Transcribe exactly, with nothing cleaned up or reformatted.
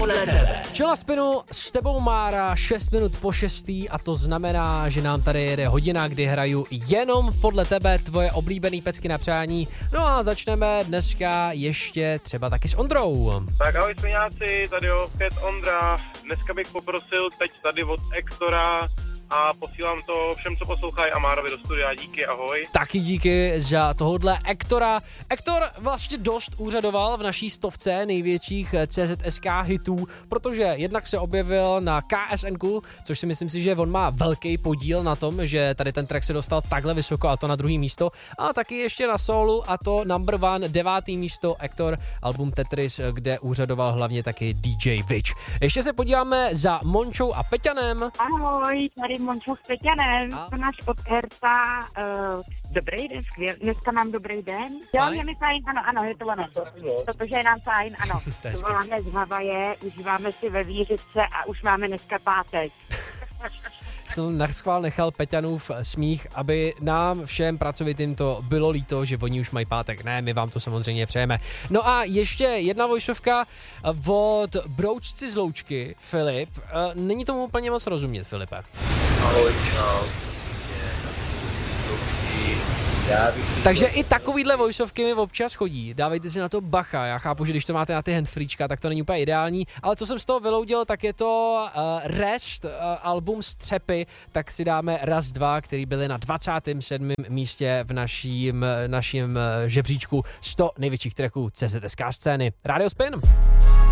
podle tebe. Čela spinu s tebou Mára, šest minut po šestý a to znamená, že nám tady jede hodina, kdy hraju jenom podle tebe tvoje oblíbený pecky na přání. No a začneme dneska ještě třeba taky s Ondrou. Tak ahoj sviňáci, tady opět Ondra. Dneska bych poprosil teď tady od Ektora a posílám to všem, co poslouchají a Márovi do studia. Díky, ahoj. Taky díky za tohohle Ektora. Ektor vlastně dost úřadoval v naší stovce největších C Z S K hitů, protože jednak se objevil na K S N ku, což si myslím si, že on má velký podíl na tom, že tady ten track se dostal takhle vysoko a to na druhý místo. A taky ještě na solu a to number one, devátý místo Ektor, album Tetris, kde úřadoval hlavně taky D J Witch. Ještě se podíváme za Mončou a Peťanem. Ahoj, tady Mončou s Peťanem, to náš od Erta. Uh, dobrý den, skvěl. Dneska mám dobrý den. Jo, je mi fajn, ano, ano, je to ono. Protože je nám fajn, ano. Voláme z Havaje, užíváme si ve Vířice a už máme dneska pátek. Jsem naschvál nechal Peťanův smích, aby nám všem pracovitým to bylo líto, že oni už mají pátek. Ne, my vám to samozřejmě přejeme. No a ještě jedna vojsovka od broučci z Loučky, Filip. Není tomu úplně moc rozumět, Filipe. Ahoj, čau, prosím tě, z Loučky. Já bych... Takže i takovýhle vojsovky mi občas chodí. Dávejte si na to bacha. Já chápu, že když to máte na ty handfreečka, tak to není úplně ideální, ale co jsem z toho vyloudil, tak je to uh, Rest, uh, album Střepy, tak si dáme Raz dva, který byly na dvacátém sedmém místě v naším, naším uh, žebříčku sto největších tracků C Z S K scény. Radio Spin.